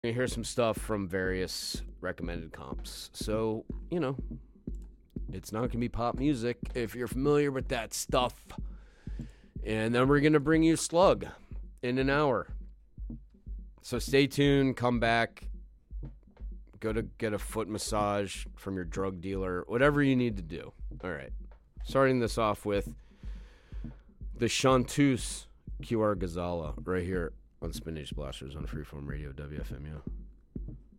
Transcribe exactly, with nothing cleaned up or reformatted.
You're gonna hear some stuff from various recommended comps. So, you know, it's not gonna be pop music if you're familiar with that stuff. And then we're gonna bring you Slug in an hour. So stay tuned, come back, go to get a foot massage from your drug dealer, whatever you need to do. All right. Starting this off with the Chanteuse Q R Gazala right here on Spinach Blasters on Freeform Radio W F M U.